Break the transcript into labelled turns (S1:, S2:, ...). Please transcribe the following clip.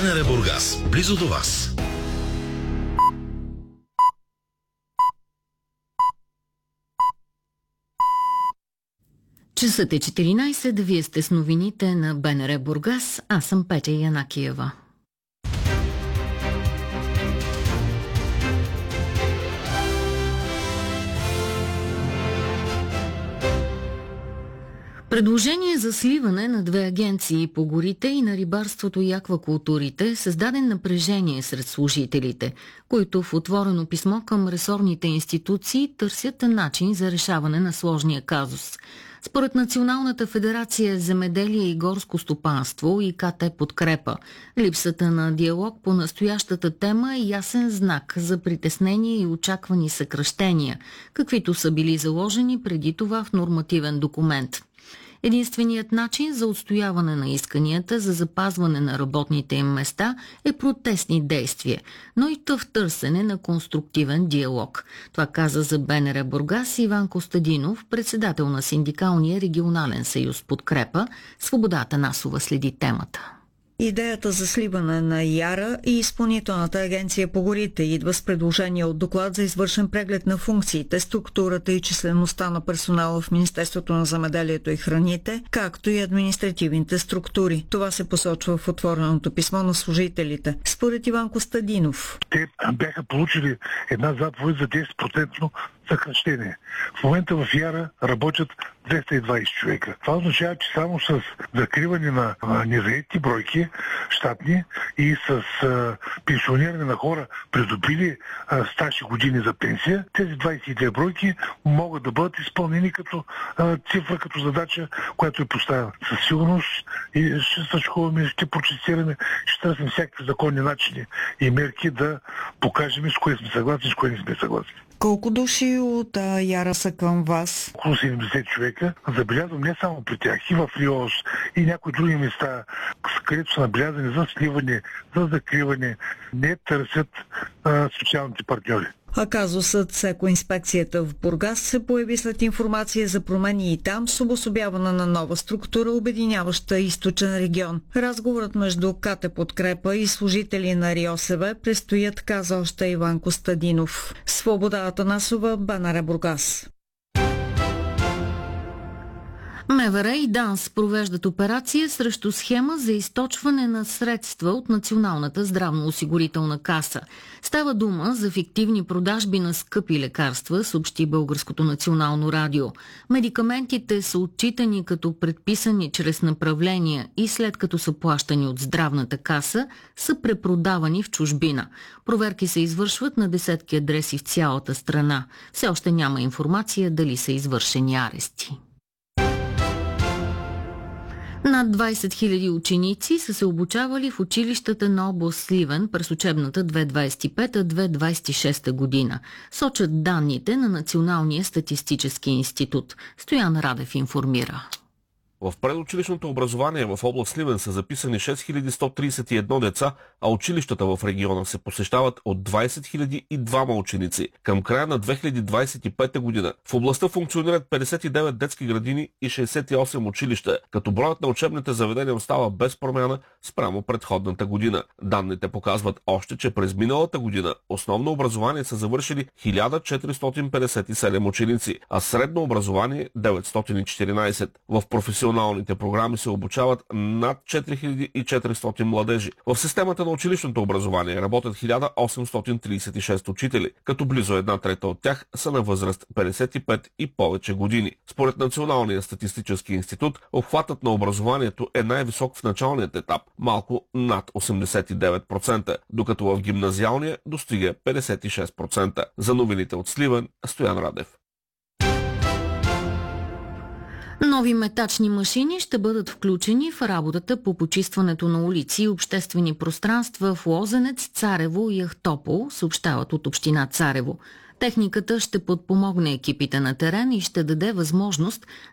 S1: БНР Бургас, близо до вас.
S2: Часът е 14, вие сте с новините на БНР Бургас, аз съм Петя Янакиева. Предложение за сливане на две агенции по горите и на рибарството и аквакултурите създаде напрежение сред служителите, които в отворено писмо към ресорните институции търсят начин за решаване на сложния казус. Според Националната федерация земеделие и горско стопанство и КТ Подкрепа, липсата на диалог по настоящата тема е ясен знак за притеснение и очаквани съкращения, каквито са били заложени преди това в нормативен документ. Единственият начин за отстояване на исканията за запазване на работните им места е протестни действия, но и в търсене на конструктивен диалог. Това каза за БНР Бургас Иван Костадинов, председател на Синдикалния регионален съюз Подкрепа. Свобода Атанасова следи темата.
S3: Идеята за сливане на ЯРА и Изпълнителната агенция по горите идва с предложение от доклад за извършен преглед на функциите, структурата и числеността на персонала в Министерството на земеделието и храните, както и административните структури. Това се посочва в отвореното писмо на служителите. Според Иван Костадинов.
S4: Те бяха получили една заповед за 10% съкращение. В момента в ЯРА работят 220 човека. Това означава, че само с закриване на незаети бройки, щатни и с пенсиониране на хора, придобили стаж и години за пенсия, тези 22 бройки могат да бъдат изпълнени като цифра, като задача, която е поставена. Със сигурност и ще съчкуваме, ще протестираме, ще търсим всякакви законни начини и мерки да покажем с кое сме съгласни, с кое не сме съгласни.
S3: Колко души от ЯРА са към вас?
S4: Около 70 човека. Забелязвам не само при тях, и в РИОС, и някои други места, където са набелязани за сливане, за закриване, не търсят социалните партньори.
S3: А казусът с екоинспекцията в Бургас се появи след информация за промени и там с обособяване на нова структура, обединяваща източен регион. Разговорът между КТ Подкрепа и служители на РИОСВ предстоят, каза още Иван Костадинов. Свобода Атанасова, БНР Бургас.
S2: МВР и ДАНС провеждат операция срещу схема за източване на средства от Националната здравноосигурителна каса. Става дума за фиктивни продажби на скъпи лекарства, съобщи Българското национално радио. Медикаментите са отчитани като предписани чрез направления и след като са плащани от здравната каса, са препродавани в чужбина. Проверки се извършват на десетки адреси в цялата страна. Все още няма информация дали са извършени арести. Над 20 000 ученици са се обучавали в училищата на област Сливен през учебната 2025-2026 година. Сочат данните на Националния статистически институт. Стоян Радев информира.
S5: В предучилищното образование в област Сливен са записани 6131 деца, а училищата в региона се посещават от 20 002 ученици. Към края на 2025 година в областта функционират 59 детски градини и 68 училища, като броят на учебните заведения остава без промяна спрямо предходната година. Данните показват още, че през миналата година основно образование са завършили 1457 ученици, а средно образование 914. В професионалните програми се обучават над 4400 младежи. В системата на училищното образование работят 1836 учители, като близо 1/3 от тях са на възраст 55 и повече години. Според Националния статистически институт, обхватът на образованието е най-висок в началният етап, малко над 89%, докато в гимназиалния достига 56%. За новините от Сливен, Стоян Радев.
S2: Нови метачни машини ще бъдат включени в работата по почистването на улици и обществени пространства в Лозенец, Царево и Ахтопол, съобщават от община Царево. Техниката ще подпомогне екипите на терен и ще даде възможност